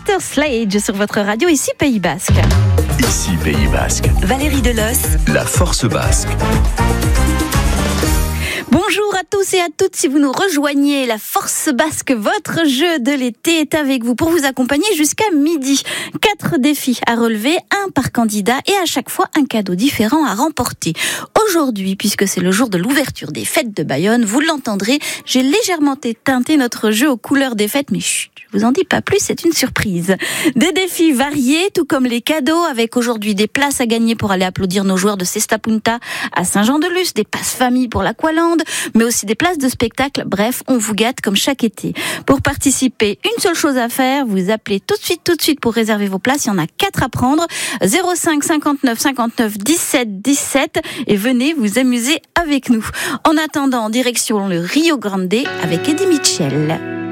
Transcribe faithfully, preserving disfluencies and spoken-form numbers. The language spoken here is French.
Sister Sledge sur votre radio, ici Pays Basque. Ici Pays Basque. Valérie Delos. La force basque. Bonjour à tous et à toutes, si vous nous rejoignez, la Force Basque, votre jeu de l'été est avec vous pour vous accompagner jusqu'à midi. Quatre défis à relever, un par candidat et à chaque fois un cadeau différent à remporter. Aujourd'hui, puisque c'est le jour de l'ouverture des fêtes de Bayonne, vous l'entendrez, j'ai légèrement teinté notre jeu aux couleurs des fêtes, mais chut, je vous en dis pas plus, c'est une surprise. Des défis variés, tout comme les cadeaux, avec aujourd'hui des places à gagner pour aller applaudir nos joueurs de Cesta Punta à Saint-Jean-de-Luz, des passes famille pour l'Aqualand, mais aussi des places de spectacle. Bref, on vous gâte comme chaque été. Pour participer, une seule chose à faire, vous appelez tout de suite, tout de suite pour réserver vos places. Il y en a quatre à prendre. zéro cinq cinquante-neuf cinquante-neuf dix-sept dix-sept et venez vous amuser avec nous. En attendant, en direction le Rio Grande avec Eddie Mitchell.